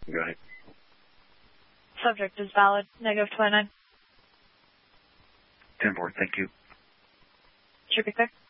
Go ahead. Subject is valid. Negative 29. 10-4, thank you. Should be clear.